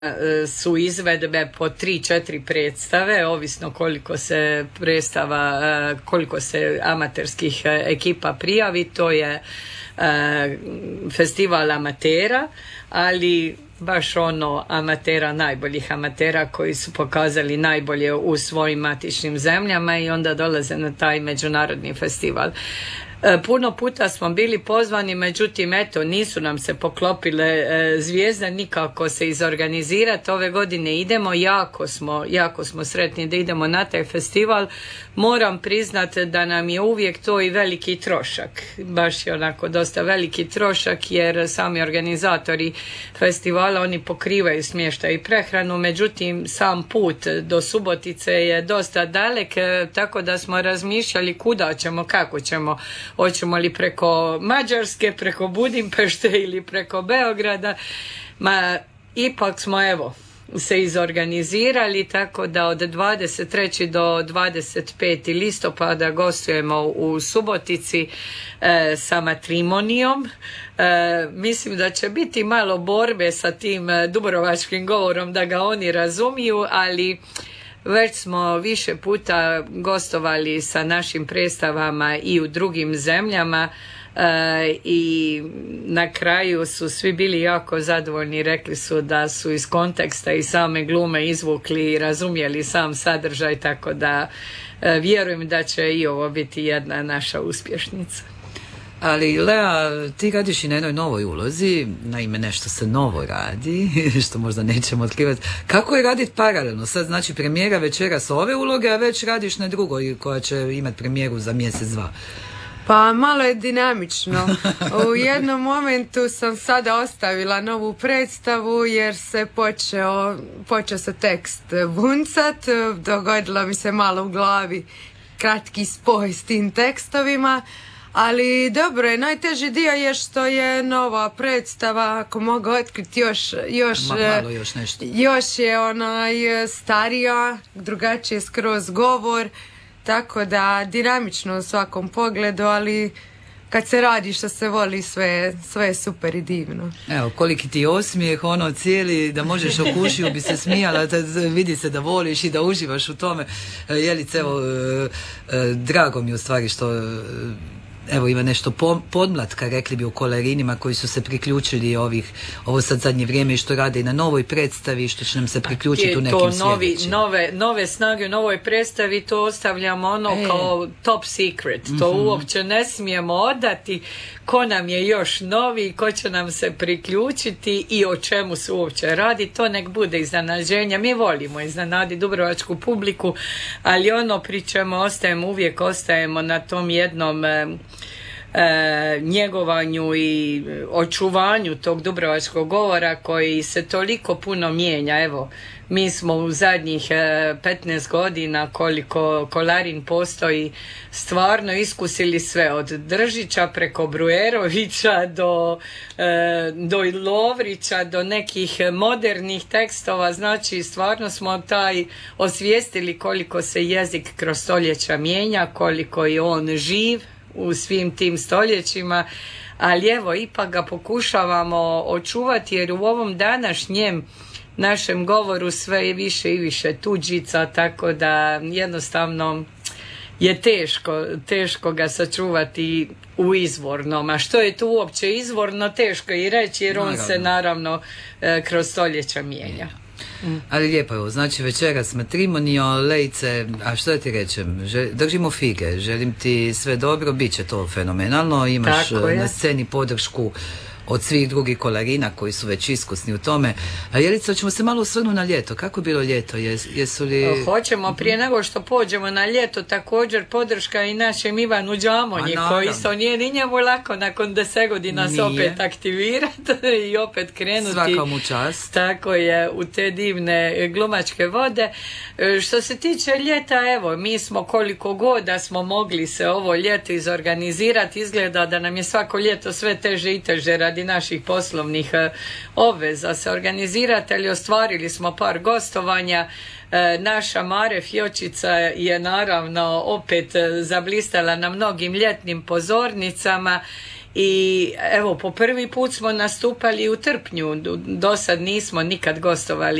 su izvedbe po 3-4 predstave, ovisno koliko se amaterskih ekipa prijavi. To je festival amatera, ali baš amatera, najboljih amatera koji su pokazali najbolje u svojim matičnim zemljama i onda dolaze na taj međunarodni festival. Puno puta smo bili pozvani, međutim, nisu nam se poklopile zvijezde nikako se izorganizirati. Ove godine idemo, jako smo sretni da idemo na taj festival. Moram priznati da nam je uvijek to i veliki trošak. Baš je onako dosta veliki trošak, jer sami organizatori festivala, oni pokrivaju smještaj i prehranu, međutim, sam put do Subotice je dosta dalek, tako da smo razmišljali kuda ćemo, kako ćemo. Hoćemo li preko Mađarske, preko Budimpešte ili preko Beograda. Ipak smo se izorganizirali, tako da od 23. do 25. listopada gostujemo u Subotici sa Matrimonijom. Mislim da će biti malo borbe sa tim dubrovačkim govorom da ga oni razumiju, ali već smo više puta gostovali sa našim predstavama i u drugim zemljama i na kraju su svi bili jako zadovoljni. Rekli su da su iz konteksta i same glume izvukli i razumjeli sam sadržaj, tako da vjerujem da će i ovo biti jedna naša uspješnica. Ali Lea, ti radiš i na jednoj novoj ulozi, naime nešto se novo radi, što možda nećemo otkrivati. Kako je raditi paralelno? Sad znači premijera večeras ove uloge, a već radiš na drugoj koja će imati premijeru za mjesec, dva. Pa malo je dinamično. U jednom momentu sam sada ostavila novu predstavu jer se počeo se tekst buncat, dogodilo mi se malo u glavi kratki spoj s tim tekstovima. Ali dobro je, najteži dio je što je nova predstava, ako mogu otkriti još nešto. Još je starija, drugačije skroz govor, tako da dinamično u svakom pogledu, ali kad se radi što se voli, sve je super i divno. Evo, koliki ti osmijeh, cijeli, da možeš okušiju bi se smijala, vidi se da voliš i da uživaš u tome. Jelice, drago mi u stvari što ima nešto podmlatka, rekli bi, u Kolarinima koji su se priključili ovo sad zadnje vrijeme i što rade i na novoj predstavi, što će nam se priključiti u nekim sljedećim. Nove snage u novoj predstavi, to ostavljamo kao top secret. To uopće ne smijemo odati ko nam je još novi, ko će nam se priključiti i o čemu se uopće radi. To nek bude iznenađenja. Mi volimo iznenaditi dubrovačku publiku, ali pri čemu uvijek ostajemo na tom jednom njegovanju i očuvanju tog dubrovačkog govora koji se toliko puno mijenja. Mi smo u zadnjih 15 godina koliko Kolarin postoji stvarno iskusili sve, od Držića preko Brujerovića do Lovrića, do nekih modernih tekstova. Znači stvarno smo osvijestili koliko se jezik kroz stoljeća mijenja, koliko je on živ u svim tim stoljećima, ali ipak ga pokušavamo očuvati, jer u ovom današnjem našem govoru sve je više i više tuđica, tako da jednostavno je teško ga sačuvati u izvornom. A što je tu uopće izvorno, teško i reći, jer on se naravno kroz stoljeća mijenja. Ali lijepo je, znači večeras Matrimonio, Lejce, a što da ti rečem, držimo fige, želim ti sve dobro, bit će to fenomenalno, imaš na sceni podršku od svih drugih Kolarina koji su već iskusni u tome. A Jelica, ćemo se malo osvrnuti na ljeto. Kako je bilo ljeto? Jesu li... Hoćemo, prije nego što pođemo na ljeto, također podrška i našem Ivanu Đamonji, koji isto nije ni njemu lako nakon 10 godina se opet aktivirati i opet krenuti. Svaka mu čast. Tako je, u te divne glumačke vode. Što se tiče ljeta, mi smo koliko god da smo mogli se ovo ljeto izorganizirati, izgleda da nam je svako ljeto sve teže i teže radi naših poslovnih obveza se organizirati, ali ostvarili smo par gostovanja. Naša Mare Fjočica je naravno opet zablistala na mnogim ljetnim pozornicama i evo po prvi put smo nastupali u Trpnju, do sad nismo nikad gostovali